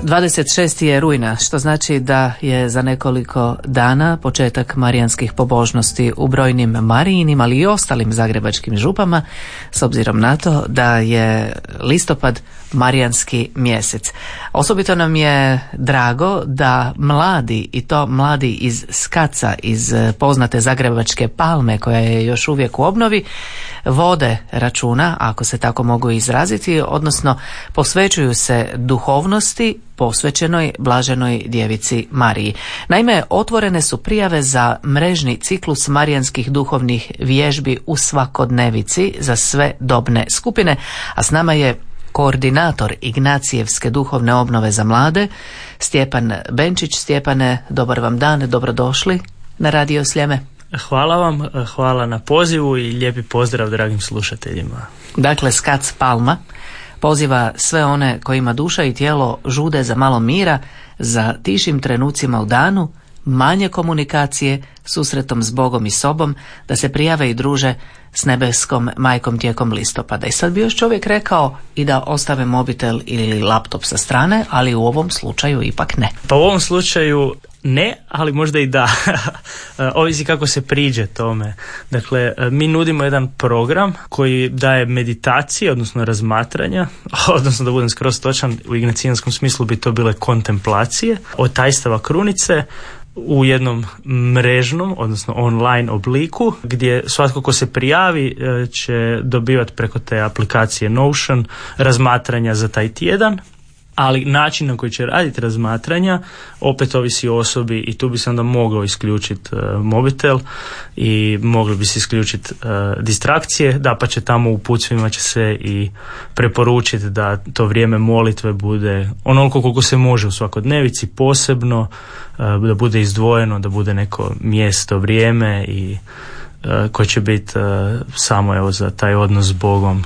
26. je rujna, što znači da je za nekoliko dana početak marijanskih pobožnosti u brojnim Marijinim, ali i ostalim zagrebačkim župama, s obzirom na to da je listopad marijanski mjesec. Osobito nam je drago da mladi, i to mladi iz Skaca, iz poznate zagrebačke Palme koja je još uvijek u obnovi, vode računa, ako se tako mogu izraziti, odnosno posvećuju se duhovnosti posvećenoj blaženoj djevici Mariji. Naime, otvorene su prijave za mrežni ciklus marijanskih duhovnih vježbi u svakodnevici za sve dobne skupine, a s nama je koordinator Ignacijevske duhovne obnove za mlade, Stjepan Benčić. Stjepane, dobar vam dan, dobrodošli na Radio Sljeme. Hvala vam, hvala na pozivu i lijepi pozdrav dragim slušateljima. Dakle, Skac Palma poziva sve one kojima duša i tijelo žude za malo mira, za tišim trenucima u danu, manje komunikacije, susretom s Bogom i sobom, da se prijave i druže s nebeskom majkom tijekom listopada. I sad bi još čovjek rekao i da ostave mobitel ili laptop sa strane, ali u ovom slučaju ipak ne. Pa u ovom slučaju ne, ali možda i da. Ovisi kako se priđe tome. Dakle, mi nudimo jedan program koji daje meditacije, odnosno razmatranja, odnosno da budem skroz točan, u ignacijanskom smislu bi to bile kontemplacije od tajstava krunice u jednom mrežnom, odnosno online obliku, gdje svatko ko se prijavi će dobivati preko te aplikacije Notion razmatranja za taj tjedan. Ali način na koji će raditi razmatranja opet ovisi o osobi i tu bi se onda mogao isključiti mobitel i mogli bi se isključiti distrakcije. Dapače, tamo u uputstvima će se i preporučiti da to vrijeme molitve bude onoliko koliko se može u svakodnevici, posebno da bude izdvojeno, da bude neko mjesto, vrijeme i koje će biti samo evo za taj odnos s Bogom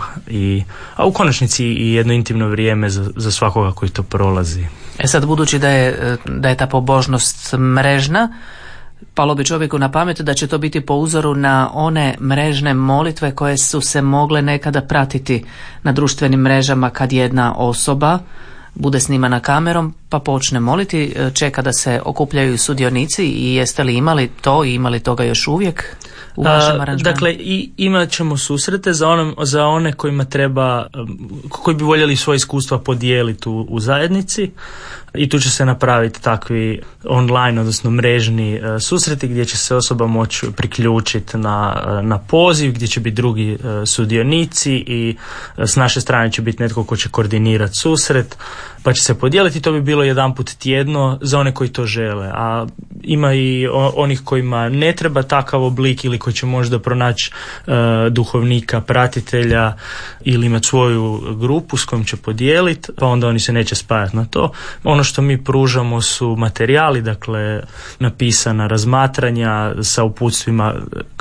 a u konačnici i jedno intimno vrijeme za svakoga koji to prolazi. Sad, budući da je ta pobožnost mrežna, palo bi čovjeku na pamet da će to biti po uzoru na one mrežne molitve koje su se mogle nekada pratiti na društvenim mrežama, kad jedna osoba bude snimana kamerom pa počne moliti, čeka da se okupljaju sudionici. I jeste li imali to i imali toga još uvijek u vašem aranžmanu? Dakle, imat ćemo susrete za one kojima treba, koji bi voljeli svoje iskustva podijeliti u zajednici i tu će se napraviti takvi online, odnosno mrežni susreti gdje će se osoba moći priključiti na poziv, gdje će biti drugi sudionici i s naše strane će biti netko ko će koordinirati susret pa će se podijeliti. To bi bilo jedanput tjedno za one koji to žele, a ima i onih kojima ne treba takav oblik ili koji će možda pronaći duhovnika, pratitelja ili imati svoju grupu s kojom će podijeliti, pa onda oni se neće spajati na to. Ono što mi pružamo su materijali, dakle napisana razmatranja sa uputstvima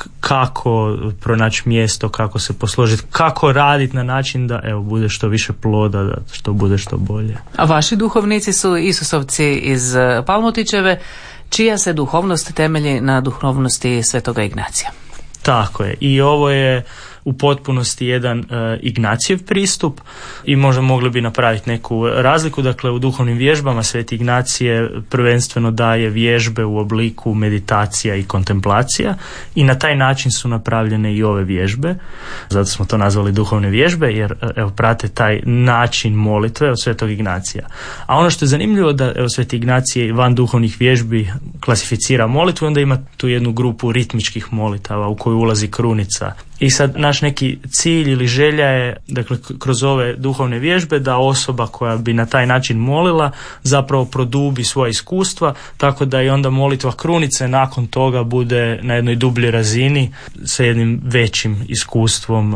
kako pronaći mjesto, kako se posložiti, kako raditi na način da bude što više ploda, da što bude što bolje. A vaši duhovnici su Isusovci iz Palmotićeve, čija se duhovnost temelji na duhovnosti Svetoga Ignacija. Tako je. I ovo je u potpunosti jedan Ignacijev pristup i možda mogli bi napraviti neku razliku. Dakle, u duhovnim vježbama Sveti Ignacije prvenstveno daje vježbe u obliku meditacija i kontemplacija i na taj način su napravljene i ove vježbe. Zato smo to nazvali duhovne vježbe, jer prate taj način molitve od Svetog Ignacija. A ono što je zanimljivo da Sveti Ignacije van duhovnih vježbi klasificira molitvu, onda ima tu jednu grupu ritmičkih molitava u koju ulazi krunica. I sad naš neki cilj ili želja je, dakle, kroz ove duhovne vježbe da osoba koja bi na taj način molila zapravo produbi svoja iskustva, tako da i onda molitva krunice nakon toga bude na jednoj dubljoj razini sa jednim većim iskustvom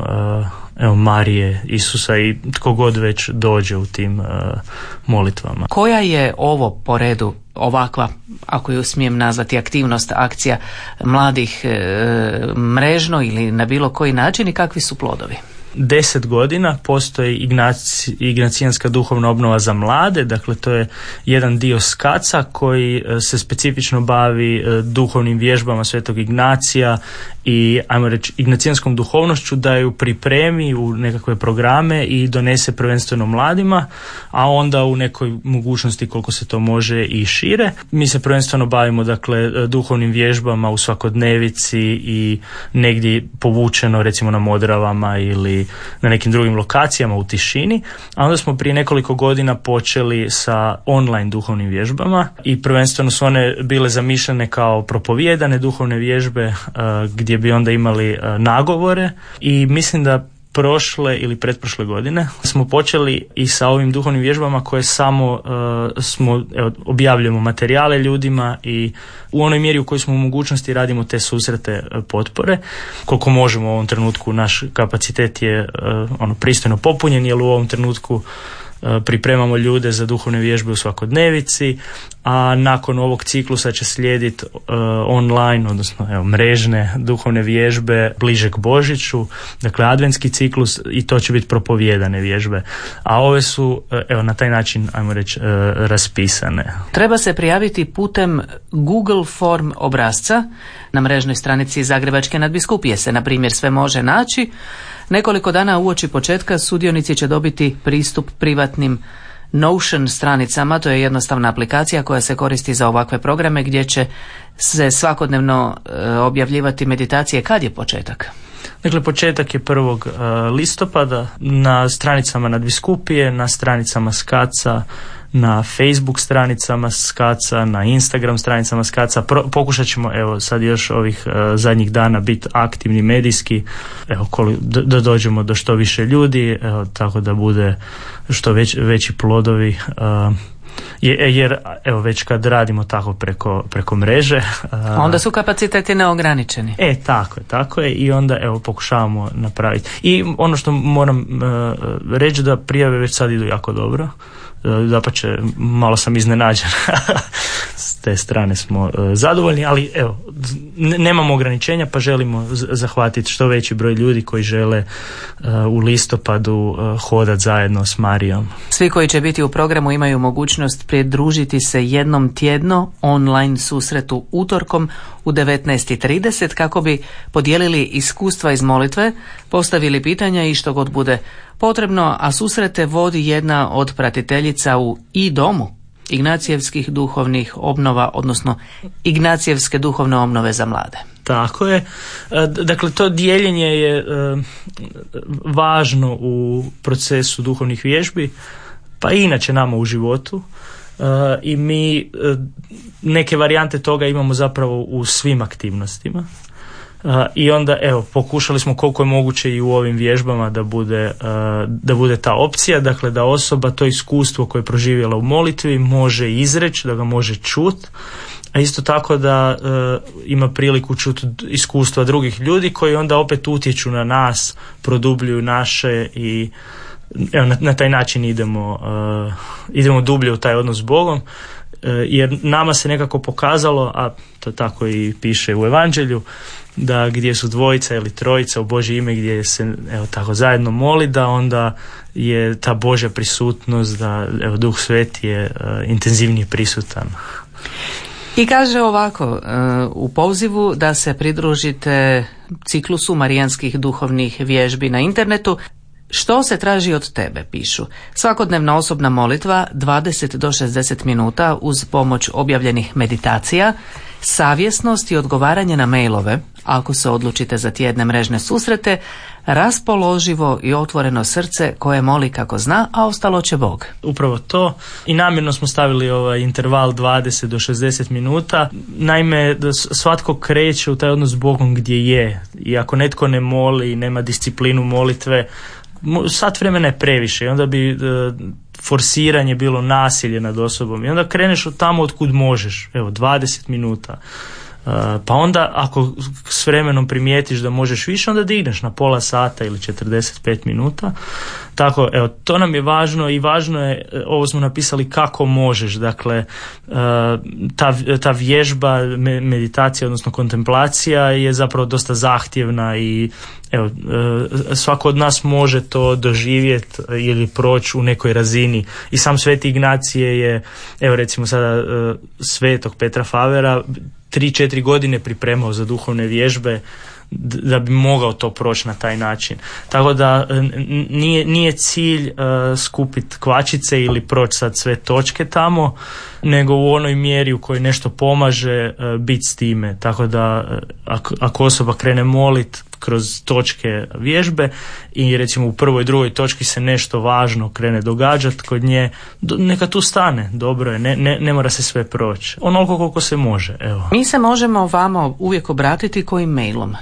Marije, Isusa i tko god već dođe u tim molitvama. Koja je ovo po redu ovakva, ako ju smijem nazvati, aktivnost, akcija mladih mrežno ili na bilo koji način i kakvi su plodovi? 10 godina postoji Ignacijanska duhovna obnova za mlade, dakle to je jedan dio Skaca koji se specifično bavi duhovnim vježbama Svetog Ignacija i, ajmo reći, ignacijanskom duhovnošću da ju pripremi u nekakve programe i donese prvenstveno mladima, a onda u nekoj mogućnosti koliko se to može i šire. Mi se prvenstveno bavimo, dakle, duhovnim vježbama u svakodnevici i negdje povučeno, recimo na Modravama ili na nekim drugim lokacijama u tišini, a onda smo prije nekoliko godina počeli sa online duhovnim vježbama i prvenstveno su one bile zamišljene kao propovijedane duhovne vježbe gdje bi onda imali nagovore i mislim da prošle ili pretprošle godine smo počeli i sa ovim duhovnim vježbama koje samo objavljujemo materijale ljudima i u onoj mjeri u kojoj smo u mogućnosti radimo te susrete potpore. Koliko možemo u ovom trenutku, naš kapacitet je pristojno popunjen, jer u ovom trenutku pripremamo ljude za duhovne vježbe u svakodnevici, a nakon ovog ciklusa će slijediti online, odnosno mrežne duhovne vježbe bliže k Božiću, dakle adventski ciklus, i to će biti propovijedane vježbe. A ove su na taj način, ajmo reći, raspisane. Treba se prijaviti putem Google Form obrasca. Na mrežnoj stranici Zagrebačke nadbiskupije se, na primjer, sve može naći. Nekoliko dana uoči početka sudionici će dobiti pristup privatnim Notion stranicama, to je jednostavna aplikacija koja se koristi za ovakve programe gdje će se svakodnevno objavljivati meditacije. Kad je početak? Dakle, početak je 1. listopada na stranicama nadbiskupije, na stranicama SKAC-a, na Facebook stranicama SKAC-a, na Instagram stranicama SKAC-a. Pokušat ćemo, sad još ovih zadnjih dana biti aktivni medijski, da dođemo do što više ljudi, tako da bude što veći plodovi. Jer već kad radimo tako preko mreže, onda su kapaciteti neograničeni. Tako je i onda pokušavamo napraviti. I ono što moram reći, da prijave već sad idu jako dobro. Dapače, malo sam iznenađen. S te strane smo zadovoljni, ali nemamo ograničenja, pa želimo zahvatiti što veći broj ljudi koji žele u listopadu hodati zajedno s Marijom. Svi koji će biti u programu imaju mogućnost pridružiti se jednom tjedno online susretu utorkom u 19:30 kako bi podijelili iskustva iz molitve, postavili pitanja i što god bude potrebno, a susrete vodi jedna od pratiteljica u domu Ignacijevskih duhovnih obnova, odnosno Ignacijevske duhovne obnove za mlade. Tako je. Dakle, to dijeljenje je važno u procesu duhovnih vježbi, pa i inače nama u životu. I mi neke varijante toga imamo zapravo u svim aktivnostima. I onda pokušali smo koliko je moguće i u ovim vježbama da bude ta opcija, dakle da osoba to iskustvo koje je proživjela u molitvi može izreći, da ga može čuti, a isto tako da ima priliku čuti iskustva drugih ljudi koji onda opet utječu na nas, produbljuju naše i na taj način idemo dublje u taj odnos s Bogom. Jer nama se nekako pokazalo, a to tako i piše u Evanđelju, da gdje su dvojica ili trojica u Božje ime, gdje se tako zajedno moli, da onda je ta Božja prisutnost, da Duh Sveti je intenzivnije prisutan. I kaže ovako u pozivu da se pridružite ciklusu marijanskih duhovnih vježbi na internetu. Što se traži od tebe, pišu? Svakodnevna osobna molitva 20 do 60 minuta uz pomoć objavljenih meditacija, savjesnost i odgovaranje na mailove, ako se odlučite za tjedne mrežne susrete, raspoloživo i otvoreno srce koje moli kako zna, a ostalo će Bog. Upravo to. I namjerno smo stavili ovaj interval 20 do 60 minuta. Naime, svatko kreće u taj odnos s Bogom gdje je. I ako netko ne moli i nema disciplinu molitve, sat vremena je previše i onda bi forsiranje bilo nasilje nad osobom i onda kreneš od tamo otkud možeš, 20 minuta. Pa onda ako s vremenom primijetiš da možeš više, onda digneš na pola sata ili 45 minuta. Tako, to nam je važno i važno je, ovo smo napisali kako možeš, dakle ta vježba, meditacija, odnosno kontemplacija je zapravo dosta zahtjevna i svako od nas može to doživjeti ili proći u nekoj razini. I sam Sveti Ignacije je, recimo sada Svetog Petra Favera 3-4 godine pripremao za duhovne vježbe da bi mogao to proći na taj način. Tako da nije cilj skupiti kvačice ili proći sad sve točke tamo, nego u onoj mjeri u kojoj nešto pomaže biti s time. Tako da ako osoba krene molit kroz točke vježbe i recimo u prvoj i drugoj točki se nešto važno krene događati kod nje, neka tu stane, dobro je, ne mora se sve proći. Onoliko koliko se može, evo. Mi se možemo vama uvijek obratiti kojim mailom?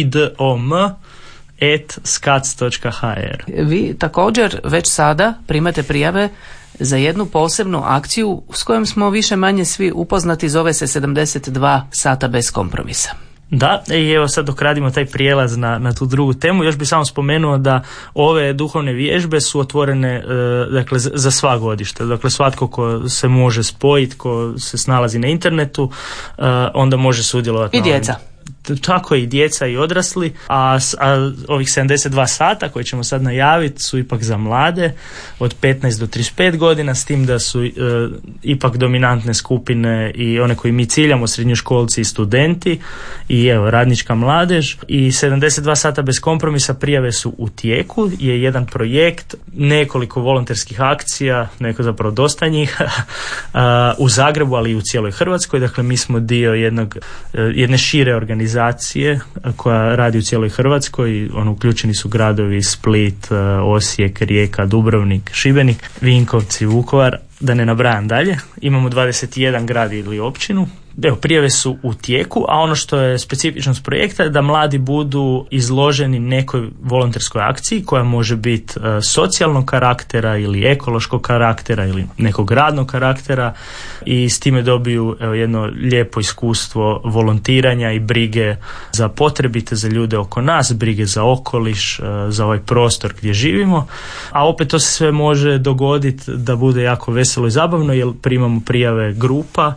idom@skac.hr. Vi također već sada primate prijave za jednu posebnu akciju s kojom smo više manje svi upoznati, zove se 72 sata bez kompromisa. Da, i evo sad dok radimo taj prijelaz na tu drugu temu, još bi samo spomenuo da ove duhovne vježbe su otvorene dakle, za sva godišta. Dakle, svatko ko se može spojiti, ko se snalazi na internetu, onda može sudjelovati. I djeca. Tako i djeca i odrasli, a ovih 72 sata koje ćemo sad najaviti su ipak za mlade od 15 do 35 godina, s tim da su ipak dominantne skupine i one koji mi ciljamo, srednjoškolci i studenti i evo radnička mladež. I 72 sata bez kompromisa prijave su u tijeku, je jedan projekt, nekoliko volonterskih akcija, zapravo dosta njih u Zagrebu, ali i u cijeloj Hrvatskoj. Dakle, mi smo dio jedne šire organizacije koja radi u cijeloj Hrvatskoj. Uključeni su gradovi Split, Osijek, Rijeka, Dubrovnik, Šibenik, Vinkovci, Vukovar, da ne nabrajam dalje. Imamo 21 grad ili općinu. Evo, prijave su u tijeku, a ono što je specifičnost projekta je da mladi budu izloženi nekoj volonterskoj akciji koja može biti socijalnog karaktera ili ekološkog karaktera ili nekog radnog karaktera i s time dobiju jedno lijepo iskustvo volontiranja i brige za potrebite, za ljude oko nas, brige za okoliš, za ovaj prostor gdje živimo, a opet to se sve može dogoditi da bude jako veselo i zabavno jer primamo prijave grupa.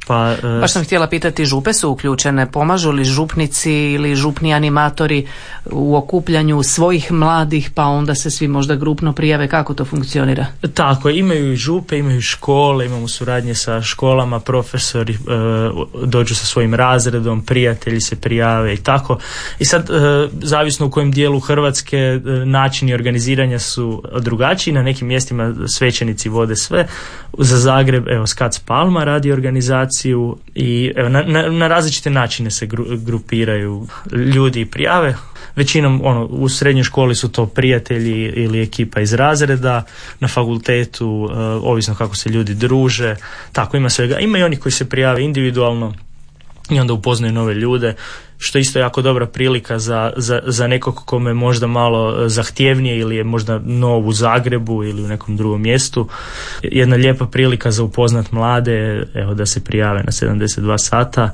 Baš sam htjela pitati, župe su uključene, pomažu li župnici ili župni animatori u okupljanju svojih mladih, pa onda se svi možda grupno prijave, kako to funkcionira? Tako, imaju i župe, imaju i škole, imamo suradnje sa školama, profesori dođu sa svojim razredom, prijatelji se prijave i tako. I sad, zavisno u kojem dijelu Hrvatske, načini organiziranja su drugačiji, na nekim mjestima svećenici vode sve. Za Zagreb, evo, Skac Palma radi organizaciju i evo, na različite načine se grupiraju ljudi i prijave. Većinom u srednjoj školi su to prijatelji ili ekipa iz razreda, na fakultetu ovisno kako se ljudi druže, tako ima svega. Ima i oni koji se prijave individualno i onda upoznaju nove ljude, što je isto jako dobra prilika za nekog kome možda malo zahtjevnije ili je možda nov u Zagrebu ili u nekom drugom mjestu. Jedna lijepa prilika za upoznat mlade, evo, da se prijave na 72 sata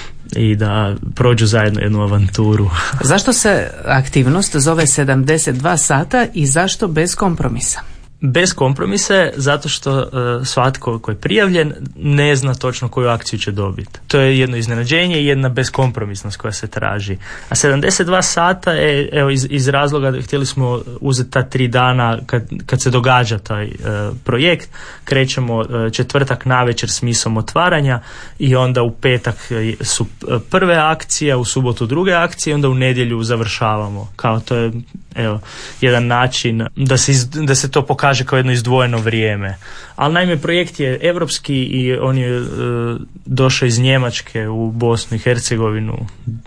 i da prođu zajedno jednu avanturu. Zašto se aktivnost zove 72 sata i zašto bez kompromisa? Bez kompromisa, zato što svatko koji je prijavljen ne zna točno koju akciju će dobiti. To je jedno iznenađenje i jedna beskompromisnost koja se traži. A 72 sata je, evo, iz razloga htjeli smo uzeti ta 3 dana kad se događa taj projekt. Krećemo četvrtak navečer s misom otvaranja i onda u petak su prve akcije, u subotu druge akcije i onda u nedjelju završavamo. Kao to je, evo, jedan način da se to pokaže kao jedno izdvojeno vrijeme. Ali naime, projekt je europski i on je došao iz Njemačke u Bosnu i Hercegovinu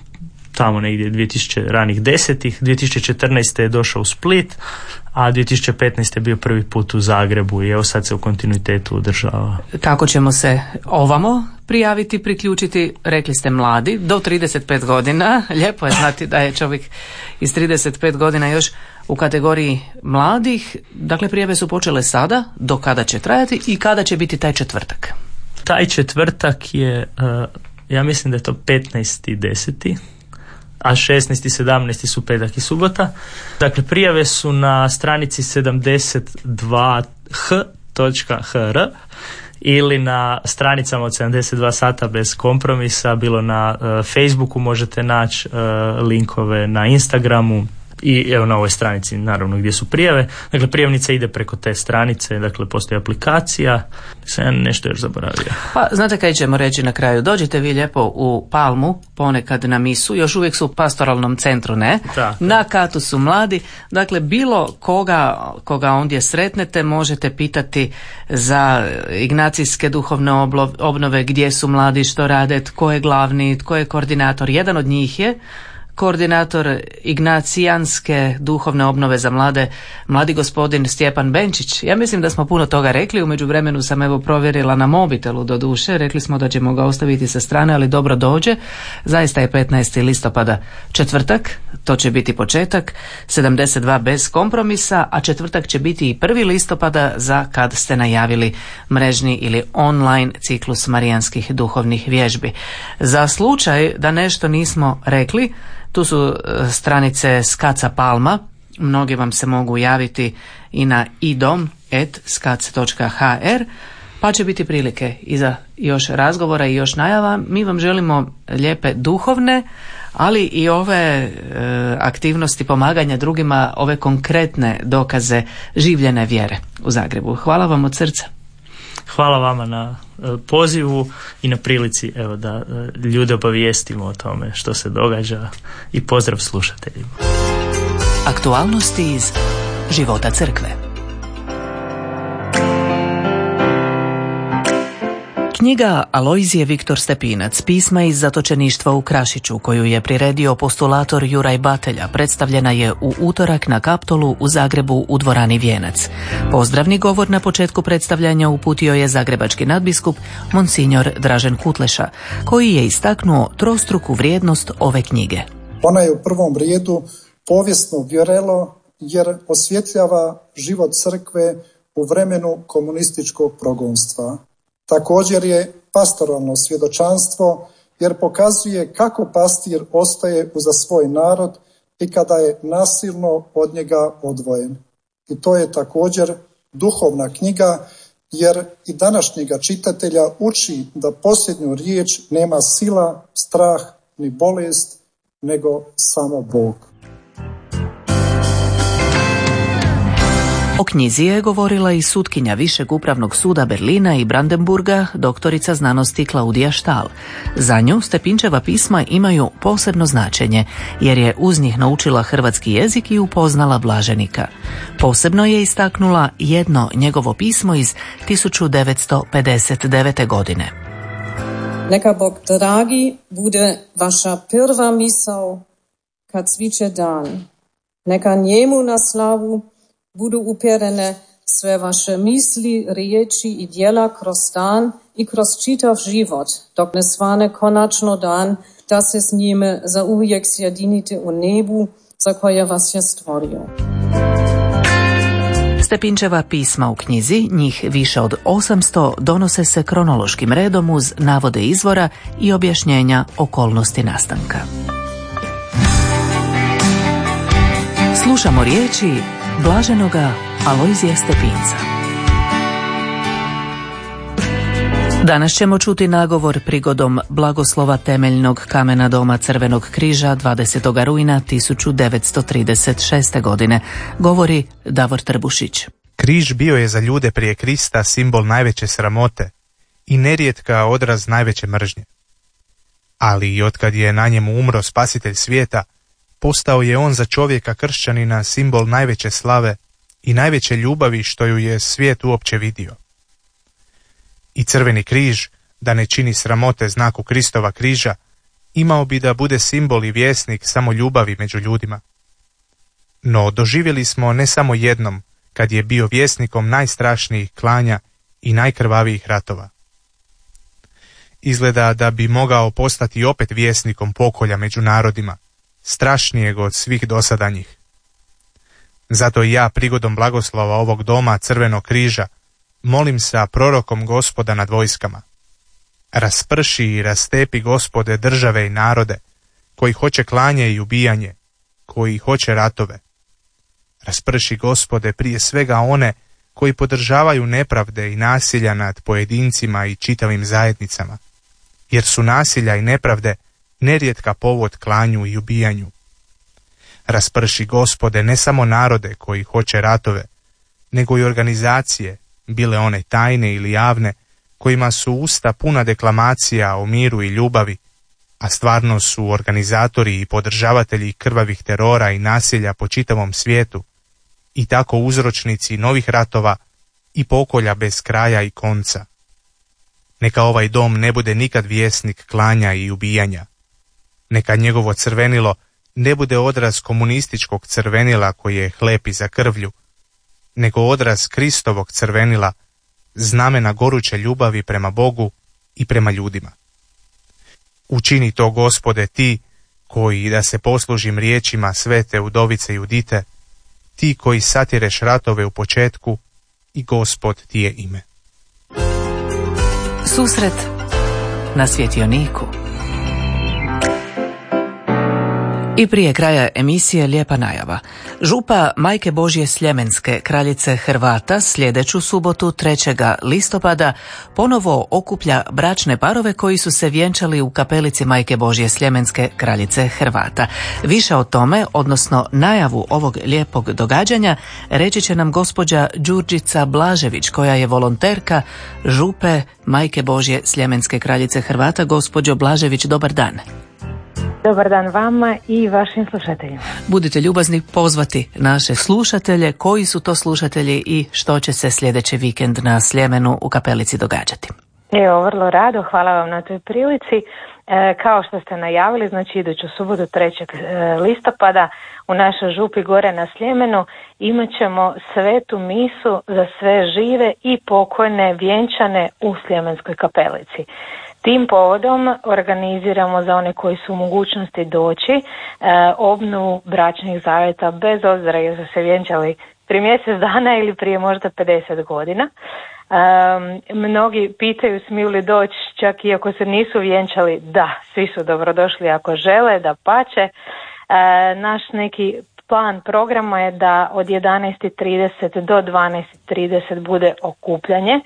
tamo negdje 2010-ih, 2014. je došao u Split, a 2015. je bio prvi put u Zagrebu i evo sad se u kontinuitetu održava. Kako ćemo se ovamo prijaviti, priključiti? Rekli ste mladi, do 35 godina. Lijepo je znati da je čovjek iz 35 godina još u kategoriji mladih. Dakle, prijave su počele sada, do kada će trajati i kada će biti taj četvrtak? Taj četvrtak je, ja mislim da je to 15.10., a 16. i 17. su petak i subota. Dakle, prijave su na stranici 72h.hr ili na stranicama od 72 sata bez kompromisa, bilo na Facebooku možete naći linkove, na Instagramu. I evo na ovoj stranici naravno gdje su prijave. Dakle, prijavnica ide preko te stranice, dakle postoji aplikacija. Sam nešto još zaboravio. Pa znate kaj ćemo reći na kraju? Dođite vi lijepo u Palmu, ponekad na misu, još uvijek su u pastoralnom centru, ne? Tako. Na katu su mladi, dakle bilo koga ondje sretnete možete pitati za ignacijske duhovne obnove, gdje su mladi, što rade, tko je glavni, tko je koordinator. Jedan od njih je koordinator ignacijanske duhovne obnove za mladi gospodin Stjepan Benčić. Ja mislim da smo puno toga rekli, u međuvremenu sam evo provjerila na mobitelu doduše, rekli smo da ćemo ga ostaviti sa strane, ali dobro dođe. Zaista je 15. listopada četvrtak, to će biti početak, 72 bez kompromisa, a četvrtak će biti i 1. listopada za kad ste najavili mrežni ili online ciklus marijanskih duhovnih vježbi. Za slučaj da nešto nismo rekli, tu su stranice Skaca Palma, mnogi vam se mogu javiti i na idom@skac.hr, pa će biti prilike i za još razgovora i još najava. Mi vam želimo lijepe duhovne, ali i ove aktivnosti pomaganja drugima, ove konkretne dokaze življene vjere u Zagrebu. Hvala vam od srca. Hvala vama na pozivu i na prilici evo da ljude obavijestimo o tome što se događa i pozdrav slušateljima. Aktualnosti iz života crkve. Knjiga Alojzije Viktor Stepinac, pisma iz zatočeništva u Krašiću, koju je priredio postulator Juraj Batelja, predstavljena je u utorak na Kaptolu u Zagrebu u dvorani Vijenac. Pozdravni govor na početku predstavljanja uputio je zagrebački nadbiskup Monsinjor Dražen Kutleša, koji je istaknuo trostruku vrijednost ove knjige. Ona je u prvom redu povijesno vjerelo jer osvjetljava život crkve u vremenu komunističkog progonstva. Također je pastoralno svjedočanstvo jer pokazuje kako pastir ostaje uza svoj narod i kada je nasilno od njega odvojen. I to je također duhovna knjiga jer i današnjega čitatelja uči da posljednju riječ nema sila, strah ni bolest, nego samo Bog. O knjizi je govorila i sutkinja Višeg upravnog suda Berlina i Brandenburga, doktorica znanosti Klaudija Štal. Za nju Stepinčeva pisma imaju posebno značenje, jer je uz njih naučila hrvatski jezik i upoznala blaženika. Posebno je istaknula jedno njegovo pismo iz 1959. godine. Neka Bog dragi bude vaša prva misao kad sviće dan. Neka njemu na slavu budu uperene sve vaše misli, riječi i djela kroz dan i kroz čitav život, dok ne svane konačno dan, da se s njime zauvijek sjedinite u nebu, za koje vas je stvorio. Stepinčeva pisma u knjizi, njih više od 800, donose se kronološkim redom uz navode izvora i objašnjenja okolnosti nastanka. Slušamo riječi blaženoga Alojzija Stepinca. Danas ćemo čuti nagovor prigodom blagoslova temeljnog kamena doma Crvenog križa 20. rujna 1936. godine. Govori Davor Trbušić. Križ bio je za ljude prije Krista simbol najveće sramote i nerijetka odraz najveće mržnje. Ali i otkad je na njemu umro spasitelj svijeta, postao je on za čovjeka kršćanina simbol najveće slave i najveće ljubavi što ju je svijet uopće vidio. I Crveni križ, da ne čini sramote znaku Kristova križa, imao bi da bude simbol i vjesnik samo ljubavi među ljudima. No doživjeli smo ne samo jednom, kad je bio vjesnikom najstrašnijih klanja i najkrvavijih ratova. Izgleda da bi mogao postati opet vjesnikom pokolja među narodima, strašnijeg od svih dosadanjih. Zato i ja prigodom blagoslova ovog doma Crvenog križa molim sa prorokom Gospoda nad vojskama. Rasprši i rastepi, Gospode, države i narode, koji hoće klanje i ubijanje, koji hoće ratove. Rasprši, Gospode, prije svega one koji podržavaju nepravde i nasilja nad pojedincima i čitavim zajednicama, jer su nasilja i nepravde nerijetka povod klanju i ubijanju. Rasprši, Gospode, ne samo narode koji hoće ratove, nego i organizacije, bile one tajne ili javne, kojima su usta puna deklamacija o miru i ljubavi, a stvarno su organizatori i podržavatelji krvavih terora i nasilja po čitavom svijetu, i tako uzročnici novih ratova i pokolja bez kraja i konca. Neka ovaj dom ne bude nikad vjesnik klanja i ubijanja. Neka njegovo crvenilo ne bude odraz komunističkog crvenila koji je hlepi za krvlju, nego odraz Kristovog crvenila, znamena goruće ljubavi prema Bogu i prema ljudima. Učini to, Gospode, ti koji, da se poslužim riječima svete udovice Judite, ti koji satireš ratove u početku i Gospod ti je ime. Susret na svjetioniku. I prije kraja emisije lijepa najava. Župa Majke Božje Sljemenske, kraljice Hrvata, sljedeću subotu 3. listopada ponovo okuplja bračne parove koji su se vjenčali u kapelici Majke Božje Sljemenske, kraljice Hrvata. Više o tome, odnosno najavu ovog lijepog događanja, reći će nam gospođa Đurđica Blažević, koja je volonterka župe Majke Božje Sljemenske, kraljice Hrvata. Gospođo Blažević, dobar dan. Dobar dan vama i vašim slušateljima. Budite ljubazni pozvati naše slušatelje, koji su to slušatelji i što će se sljedeći vikend na Sljemenu u kapelici događati. Evo, vrlo rado, hvala vam na toj prilici. Kao što ste najavili, znači iduću subotu 3. listopada u našoj župi gore na Sljemenu imat ćemo svetu misu za sve žive i pokojne vjenčane u Sljemenskoj kapelici. Tim povodom organiziramo za one koji su u mogućnosti doći obnovu bračnih zavjeta, bez obzira jer su se vjenčali prije mjesec dana ili prije možda 50 godina. Mnogi pitaju smiju li doći čak i ako se nisu vjenčali. Da, svi su dobrodošli ako žele, da pače. Naš neki plan programa je da od 11:30 do 12:30 bude okupljanje.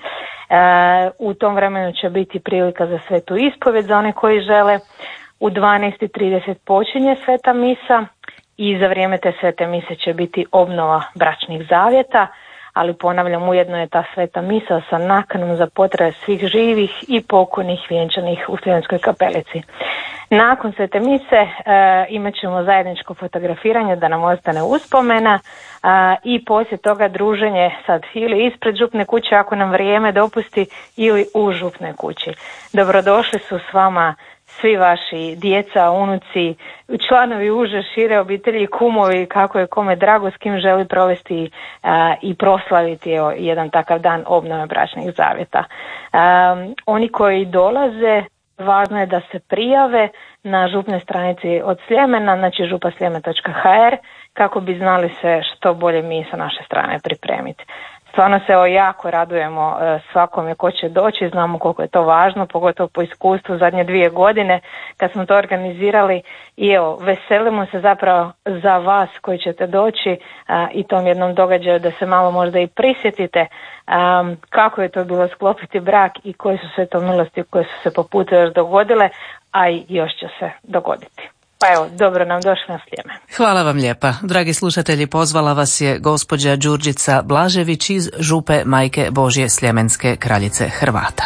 U tom vremenu će biti prilika za svetu ispovjed za one koji žele. U 12:30 počinje sveta misa i za vrijeme te svete mise će biti obnova bračnih zavjeta, ali ponavljam, ujedno je ta sveta misa sa nakanom za potrebe svih živih i pokojnih vjenčanih u Sljemenskoj kapelici. Nakon svete mise imat ćemo zajedničko fotografiranje da nam ostane uspomena i poslije toga druženje sad ili ispred župne kuće ako nam vrijeme dopusti ili u župnoj kući. Dobrodošli su s vama svi vaši djeca, unuci, članovi uže, šire obitelji, kumovi, kako je kome drago, s kim želi provesti i proslaviti jedan takav dan obnove bračnih zavjeta. Oni koji dolaze, važno je da se prijave na župnoj stranici od Sljemena, znači župasljemen.hr, kako bi znali se što bolje mi sa naše strane pripremiti. Stvarno se jako radujemo svakome ko će doći, znamo koliko je to važno, pogotovo po iskustvu zadnje 2 godine kad smo to organizirali i evo, veselimo se zapravo za vas koji ćete doći i tom jednom događaju da se malo možda i prisjetite kako je to bilo sklopiti brak i koje su sve to milosti koje su se po putu još dogodile, a i još će se dogoditi. Pa evo, dobro nam došli na Sljeme. Hvala vam lijepa. Dragi slušatelji, pozvala vas je gospođa Đurđica Blažević iz župe Majke Božje Sljemenske, kraljice Hrvata.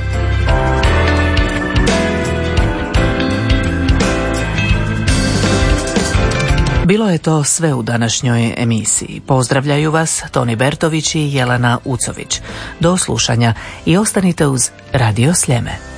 Bilo je to sve u današnjoj emisiji. Pozdravljaju vas Toni Bertović i Jelena Ucović. Do slušanja i ostanite uz Radio Sljeme.